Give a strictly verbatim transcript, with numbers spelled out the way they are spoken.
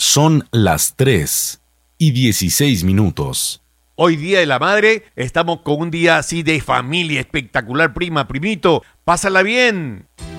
Son las tres y dieciséis minutos. Hoy Día de la Madre, estamos con un día así de familia espectacular, prima, primito. Pásala bien.